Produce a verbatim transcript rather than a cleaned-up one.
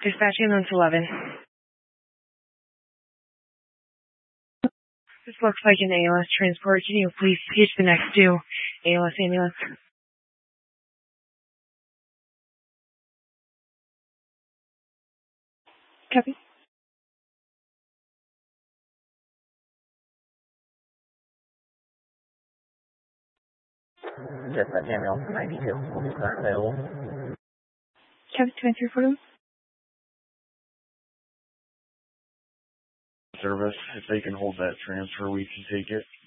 Dispatch ambulance eleven. This looks like an A L S transport. Can you please pitch the next due A L S ambulance? Copy. Dispatch ambulance ninety-two. Is not available. Copy, two nine three four two. Service, if they can hold that transfer, we can take it.